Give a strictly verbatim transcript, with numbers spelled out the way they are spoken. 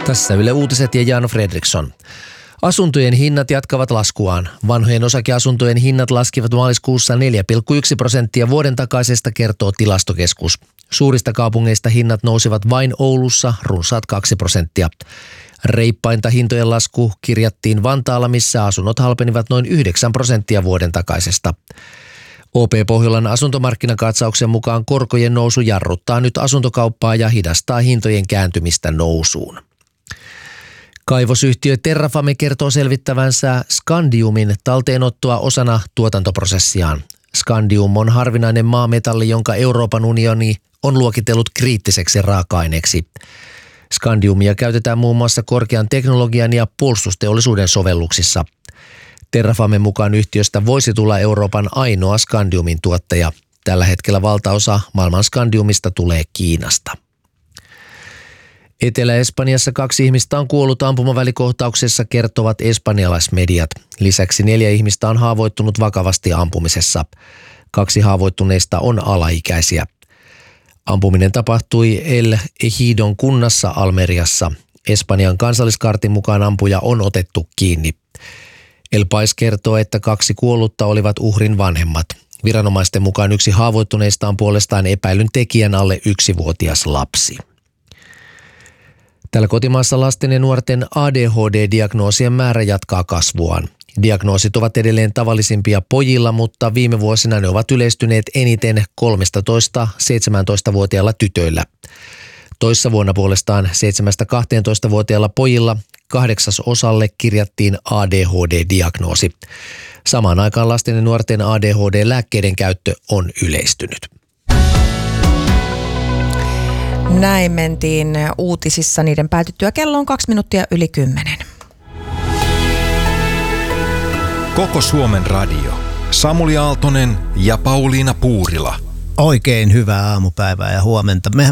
Tässä Yle Uutiset ja Jan Fredriksson. Asuntojen hinnat jatkavat laskuaan. Vanhojen osakeasuntojen hinnat laskivat maaliskuussa neljä pilkku yksi prosenttia vuoden takaisesta, kertoo Tilastokeskus. Suurista kaupungeista hinnat nousivat vain Oulussa runsaat kaksi prosenttia. Reippainta hintojen lasku kirjattiin Vantaalla, missä asunnot halpenivat noin yhdeksän prosenttia vuoden takaisesta. O P Pohjolan asuntomarkkinakatsauksen mukaan korkojen nousu jarruttaa nyt asuntokauppaa ja hidastaa hintojen kääntymistä nousuun. Kaivosyhtiö Terrafame kertoo selvittävänsä Scandiumin talteenottoa osana tuotantoprosessiaan. Scandium on harvinainen maametalli, jonka Euroopan unioni on luokitellut kriittiseksi raaka-aineeksi. Scandiumia käytetään muun muassa korkean teknologian ja puolustusteollisuuden sovelluksissa. Terrafamen mukaan yhtiöstä voisi tulla Euroopan ainoa Scandiumin tuottaja. Tällä hetkellä valtaosa maailman Scandiumista tulee Kiinasta. Etelä-Espanjassa kaksi ihmistä on kuollut ampumavälikohtauksessa, kertovat espanjalaismediat. Lisäksi neljä ihmistä on haavoittunut vakavasti ampumisessa. Kaksi haavoittuneista on alaikäisiä. Ampuminen tapahtui El Ejidon kunnassa Almeriassa. Espanjan kansalliskartin mukaan ampuja on otettu kiinni. El Pais kertoo, että kaksi kuollutta olivat uhrin vanhemmat. Viranomaisten mukaan yksi haavoittuneista on puolestaan epäilyn tekijän alle yksivuotias lapsi. Täällä kotimaassa lasten ja nuorten A D H D-diagnoosien määrä jatkaa kasvuaan. Diagnoosit ovat edelleen tavallisimpia pojilla, mutta viime vuosina ne ovat yleistyneet eniten kolmetoista-seitsemäntoista-vuotiailla tytöillä. Toissa vuonna puolestaan seitsemästä-kahteentoista-vuotiailla pojilla kahdeksasosalle kirjattiin A D H D-diagnoosi. Samaan aikaan lasten ja nuorten A D H D-lääkkeiden käyttö on yleistynyt. Näin mentiin uutisissa niiden päätyttyä. Kello on kaksi minuuttia yli kymmenen. Koko Suomen radio. Samuli Aaltonen ja Pauliina Puurila. Oikein hyvää aamupäivää ja huomenta. Mehän